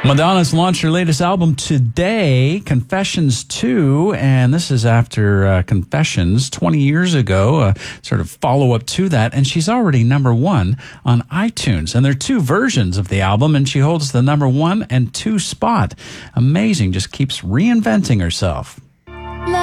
Madonna's launched her latest album today, Confessions 2, and this is after Confessions 20 years ago, a sort of follow-up to that, and she's already #1 on iTunes. And there are two versions of the album, and she holds the #1 and 2 spot. Amazing, just keeps reinventing herself.